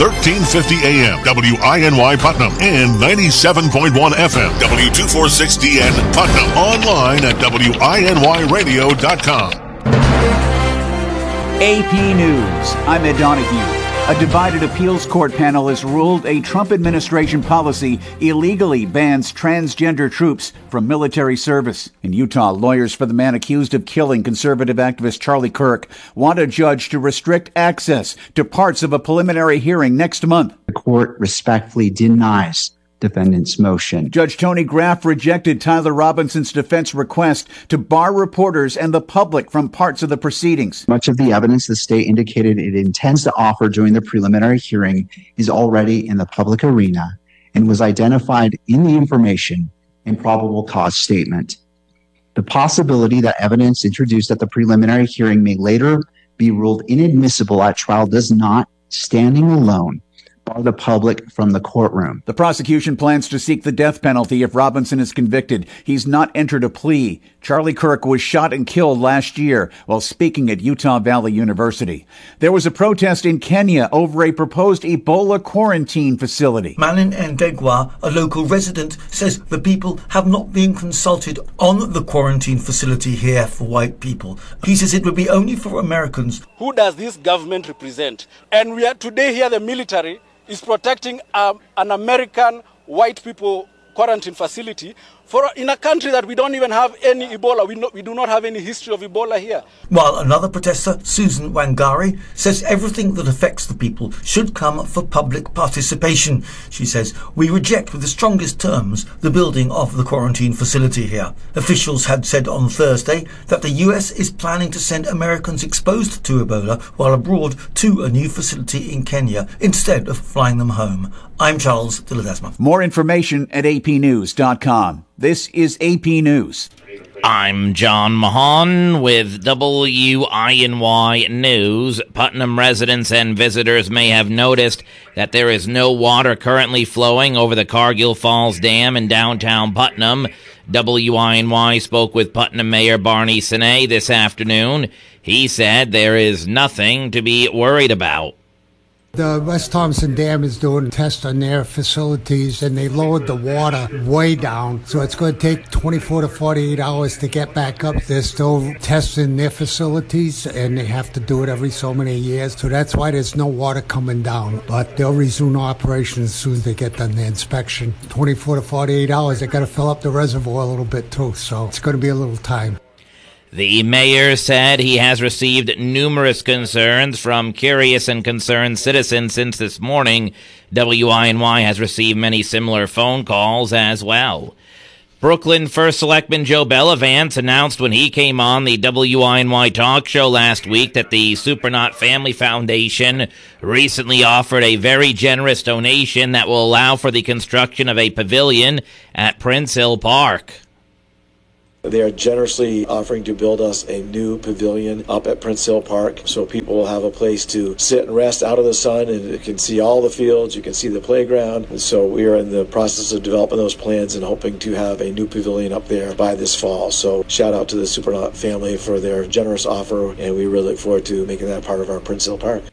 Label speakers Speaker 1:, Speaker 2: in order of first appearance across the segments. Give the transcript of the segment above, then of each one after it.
Speaker 1: 1350 AM, WINY Putnam, and 97.1 FM, W246DN Putnam. Online at WINYradio.com.
Speaker 2: AP News. I'm Ed Donahue. A divided appeals court panel has ruled a Trump administration policy illegally bans transgender troops from military service. In Utah, lawyers for the man accused of killing conservative activist Charlie Kirk want a judge to restrict access to parts of a preliminary hearing next month.
Speaker 3: The court respectfully denies defendant's motion.
Speaker 2: Judge Tony Graff rejected Tyler Robinson's defense request to bar reporters and the public from parts of the proceedings.
Speaker 3: Much of the evidence the state indicated it intends to offer during the preliminary hearing is already in the public arena and was identified in the information and probable cause statement. The possibility that evidence introduced at the preliminary hearing may later be ruled inadmissible at trial does not, standing alone, bar the public from the courtroom.
Speaker 2: The prosecution plans to seek the death penalty if Robinson is convicted. He's not entered a plea. Charlie Kirk was shot and killed last year while speaking at Utah Valley University. There was a protest in Kenya over a proposed Ebola quarantine facility.
Speaker 4: Malin Ndegwa, a local resident, says the people have not been consulted on the quarantine facility here for white people. He says it would be only for Americans.
Speaker 5: Who does this government represent? And we are today here, the military is protecting an American white people quarantine facility in a country that we don't even have any Ebola. We do not have any history of Ebola here.
Speaker 4: While another protester, Susan Wangari, says everything that affects the people should come for public participation. She says, we reject with the strongest terms the building of the quarantine facility here. Officials had said on Thursday that the US is planning to send Americans exposed to Ebola while abroad to a new facility in Kenya instead of flying them home. I'm Charles de Ledesma.
Speaker 2: More information at apnews.com. This is AP News.
Speaker 6: I'm John Mahan with WINY News. Putnam residents and visitors may have noticed that there is no water currently flowing over the Cargill Falls Dam in downtown Putnam. WINY spoke with Putnam Mayor Barney Sine this afternoon. He said there is nothing to be worried about.
Speaker 7: The West Thompson Dam is doing tests on their facilities, and they lowered the water way down. So it's going to take 24 to 48 hours to get back up. They're still testing their facilities, and they have to do it every so many years. So that's why there's no water coming down. But they'll resume operations as soon as they get done the inspection. 24 to 48 hours, they got to fill up the reservoir a little bit too. So it's going to be a little time.
Speaker 6: The mayor said he has received numerous concerns from curious and concerned citizens since this morning. WINY has received many similar phone calls as well. Brooklyn First Selectman Joe Bellavance announced when he came on the WINY talk show last week that the Supernaut Family Foundation recently offered a very generous donation that will allow for the construction of a pavilion at Prince Hill Park.
Speaker 8: They are generously offering to build us a new pavilion up at Prince Hill Park so people will have a place to sit and rest out of the sun, and you can see all the fields, you can see the playground. And so we are in the process of developing those plans and hoping to have a new pavilion up there by this fall. So shout out to the Supernaut family for their generous offer, and we really look forward to making that part of our Prince Hill Park.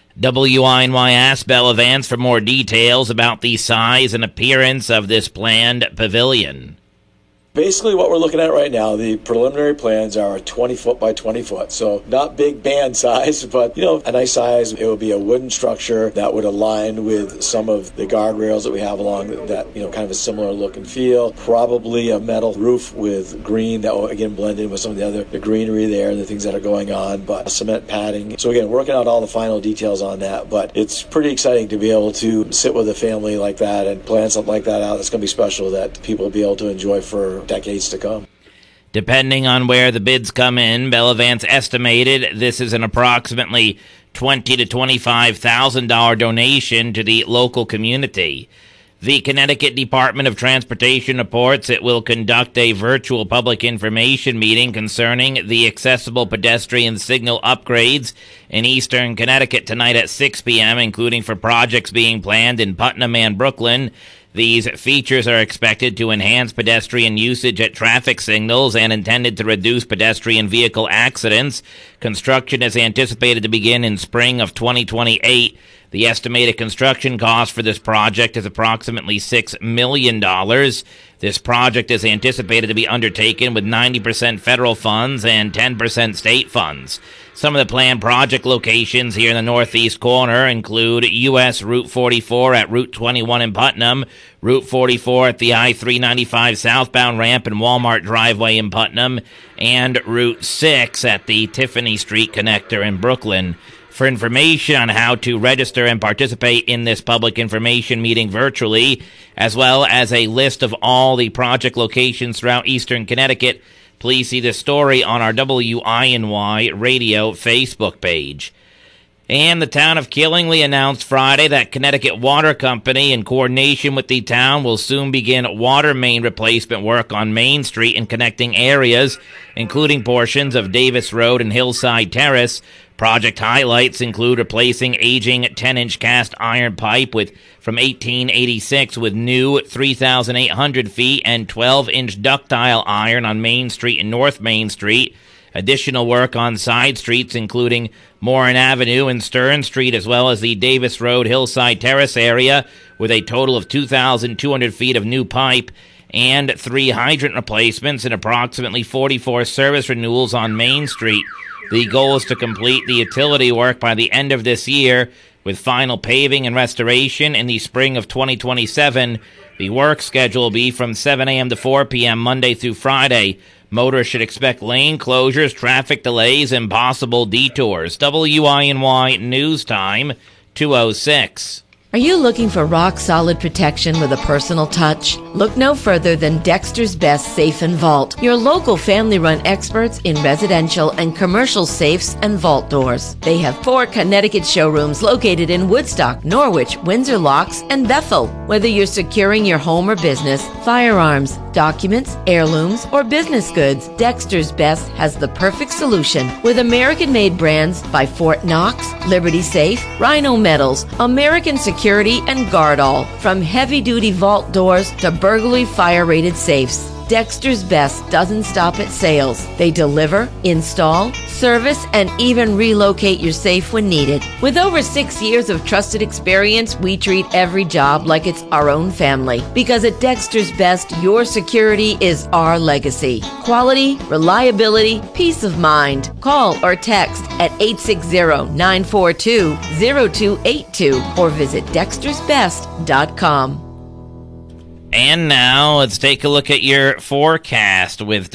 Speaker 6: WINY asked Bellavance for more details about the size and appearance of this planned pavilion.
Speaker 8: Basically what we're looking at right now, the preliminary plans are 20 foot by 20 foot. So not big band size, but, a nice size. It would be a wooden structure that would align with some of the guardrails that we have along that, kind of a similar look and feel. Probably a metal roof with green that will, again, blend in with some of the greenery there and the things that are going on, but cement padding. So again, working out all the final details on that, but it's pretty exciting to be able to sit with a family like that and plan something like that out. That's going to be special that people will be able to enjoy for decades to come.
Speaker 6: Depending on where the bids come in, Bellavance estimated this is an approximately $20,000 to $25,000 donation to the local community. The Connecticut Department of Transportation reports it will conduct a virtual public information meeting concerning the accessible pedestrian signal upgrades in eastern Connecticut tonight at 6 p.m., including for projects being planned in Putnam and Brooklyn. These features are expected to enhance pedestrian usage at traffic signals and intended to reduce pedestrian vehicle accidents. Construction is anticipated to begin in spring of 2028. The estimated construction cost for this project is approximately $6 million. This project is anticipated to be undertaken with 90% federal funds and 10% state funds. Some of the planned project locations here in the northeast corner include U.S. Route 44 at Route 21 in Putnam, Route 44 at the I-395 southbound ramp and Walmart driveway in Putnam, and Route 6 at the Tiffany Street connector in Brooklyn. For information on how to register and participate in this public information meeting virtually, as well as a list of all the project locations throughout eastern Connecticut, please see the story on our WINY Radio Facebook page. And the town of Killingly announced Friday that Connecticut Water Company, in coordination with the town, will soon begin water main replacement work on Main Street and connecting areas, including portions of Davis Road and Hillside Terrace. Project highlights include replacing aging 10-inch cast iron pipe from 1886 with new 3,800 feet and 12-inch ductile iron on Main Street and North Main Street. Additional work on side streets, including Morin Avenue and Stern Street, as well as the Davis Road Hillside Terrace area, with a total of 2,200 feet of new pipe and 3 hydrant replacements and approximately 44 service renewals on Main Street. The goal is to complete the utility work by the end of this year, with final paving and restoration in the spring of 2027. The work schedule will be from 7 a.m. to 4 p.m. Monday through Friday. Motorists should expect lane closures, traffic delays, and possible detours. WINY News Time, 2:06.
Speaker 9: Are you looking for rock-solid protection with a personal touch? Look no further than Dexter's Best Safe and Vault, your local family-run experts in residential and commercial safes and vault doors. They have 4 Connecticut showrooms located in Woodstock, Norwich, Windsor Locks, and Bethel. Whether you're securing your home or business, firearms, documents, heirlooms, or business goods, Dexter's Best has the perfect solution with American-made brands by Fort Knox, Liberty Safe, Rhino Metals, American Security, and Guardall. From heavy-duty vault doors to burglary fire-rated safes, Dexter's Best doesn't stop at sales. They deliver, install, service, and even relocate your safe when needed. With over 6 years of trusted experience, we treat every job like it's our own family. Because at Dexter's Best, your security is our legacy. Quality, reliability, peace of mind. Call or text at 860-942-0282 or visit dextersbest.com.
Speaker 6: And now, let's take a look at your forecast with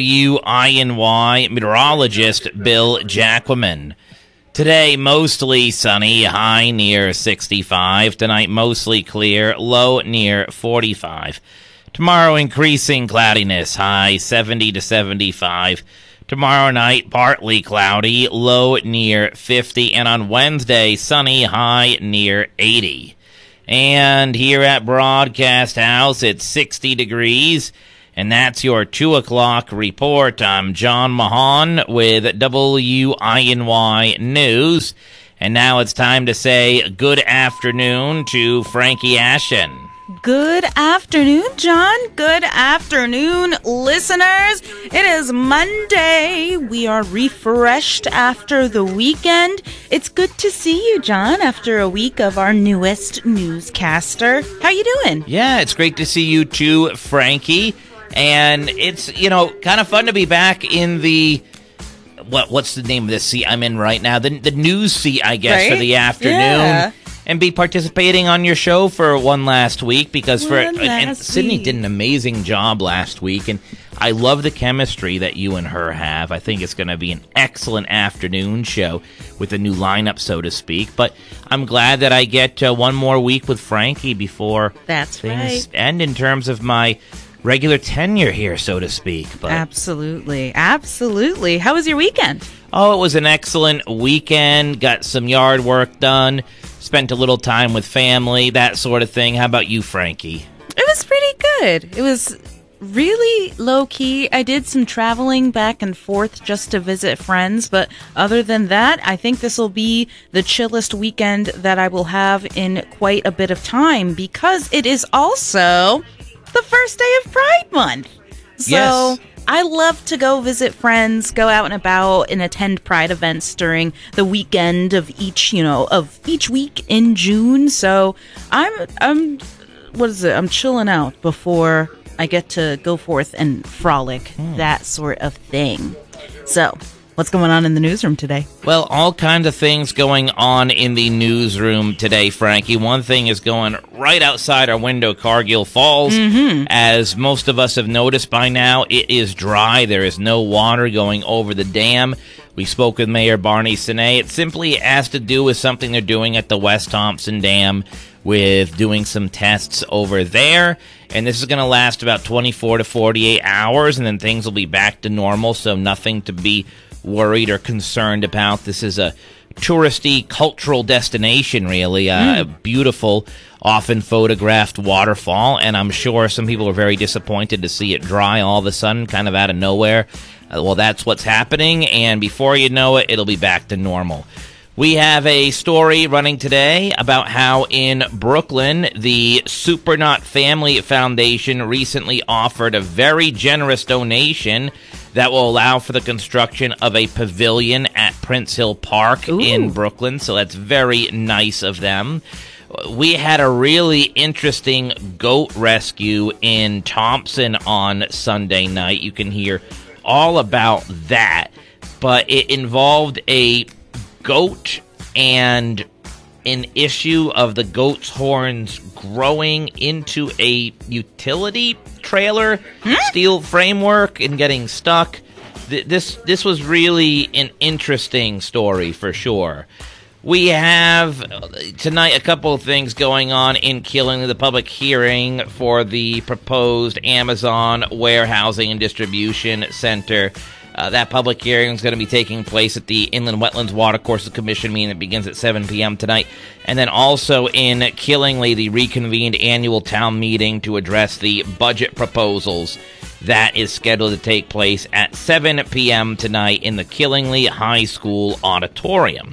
Speaker 6: WINY meteorologist Bill Jacquemin. Today, mostly sunny, high near 65. Tonight, mostly clear, low near 45. Tomorrow, increasing cloudiness, high 70 to 75. Tomorrow night, partly cloudy, low near 50. And on Wednesday, sunny, high near 80. And here at Broadcast House, it's 60 degrees, and that's your 2 o'clock report. I'm John Mahan with WINY News, and now it's time to say good afternoon to Frankie Ashen.
Speaker 10: Good afternoon, John. Good afternoon, listeners. It is Monday. We are refreshed after the weekend. It's good to see you, John, after a week of our newest newscaster. How you doing?
Speaker 6: Yeah, it's great to see you too, Frankie. And it's, kind of fun to be back in the... What's the name of this seat I'm in right now? The news seat, I guess, right? For the afternoon. Yeah. And be participating on your show for one last week because Sydney did an amazing job last week, and I love the chemistry that you and her have. I think it's going to be an excellent afternoon show with a new lineup, so to speak. But I'm glad that I get one more week with Frankie before things end in terms of my regular tenure here, so to speak. But
Speaker 10: absolutely. How was your weekend?
Speaker 6: Oh, it was an excellent weekend. Got some yard work done. Spent a little time with family, that sort of thing. How about you, Frankie?
Speaker 10: It was pretty good. It was really low-key. I did some traveling back and forth just to visit friends, but other than that, I think this will be the chillest weekend that I will have in quite a bit of time because it is also the first day of Pride Month. So
Speaker 6: yes.
Speaker 10: I love to go visit friends, go out and about, and attend Pride events during the weekend of each week in June. So I'm chilling out before I get to go forth and frolic, that sort of thing. So, what's going on in the newsroom today?
Speaker 6: Well, all kinds of things going on in the newsroom today, Frankie. One thing is going right outside our window, Cargill Falls. As most of us have noticed by now, it is dry. There is no water going over the dam. We spoke with Mayor Barney Sine. It simply has to do with something they're doing at the West Thompson Dam with doing some tests over there. And this is going to last about 24 to 48 hours, and then things will be back to normal, so nothing to be worried or concerned about. This is a touristy, cultural destination, really. A beautiful, often photographed waterfall, and I'm sure some people are very disappointed to see it dry all of a sudden, kind of out of nowhere. Well, that's what's happening, and before you know it, it'll be back to normal. We have a story running today about how in Brooklyn, the Supernaut Family Foundation recently offered a very generous donation that will allow for the construction of a pavilion at Prince Hill Park in Brooklyn. So that's very nice of them. We had a really interesting goat rescue in Thompson on Sunday night. You can hear all about that. But it involved a goat and an issue of the goat's horns growing into a utility trailer steel framework and getting stuck. This was really an interesting story for sure. We have tonight a couple of things going on in Killing, the public hearing for the proposed Amazon warehousing and distribution center. That public hearing is going to be taking place at the Inland Wetlands Watercourses Commission meeting that begins at 7 p.m. tonight. And then also in Killingly, the reconvened annual town meeting to address the budget proposals. That is scheduled to take place at 7 p.m. tonight in the Killingly High School auditorium.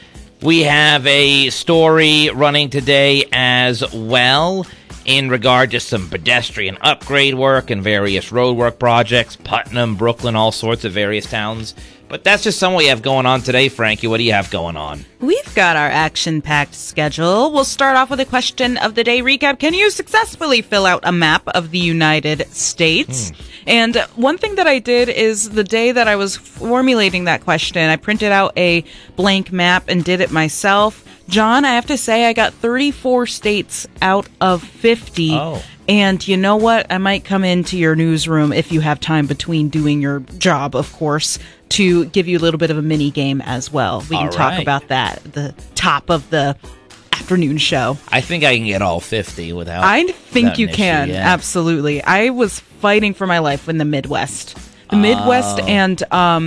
Speaker 6: We have a story running today as well in regard to some pedestrian upgrade work and various road work projects, Putnam, Brooklyn, all sorts of various towns. But that's just some we have going on today, Frankie. What do you have going on?
Speaker 10: We've got our action-packed schedule. We'll start off with a question of the day recap. Can you successfully fill out a map of the United States? And one thing that I did is the day that I was formulating that question, I printed out a blank map and did it myself. John, I have to say I got 34 states out of 50.
Speaker 6: Oh.
Speaker 10: And you know what? I might come into your newsroom if you have time between doing your job, of course, to give you a little bit of a mini game as well. We can talk about that at the top of the afternoon show.
Speaker 6: I think I can get all 50 without.
Speaker 10: I think you can.
Speaker 6: Yeah.
Speaker 10: Absolutely. I was fighting for my life in the Midwest. The Midwest and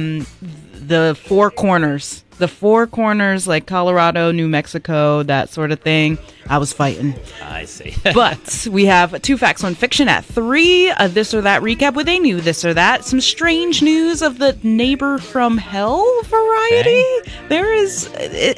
Speaker 10: the Four Corners. The Four Corners, like Colorado, New Mexico, that sort of thing. I was fighting.
Speaker 6: I see.
Speaker 10: But we have 2 facts, 1 fiction at 3. A this or that recap with a new this or that. Some strange news of the Neighbor from Hell variety.
Speaker 6: Okay.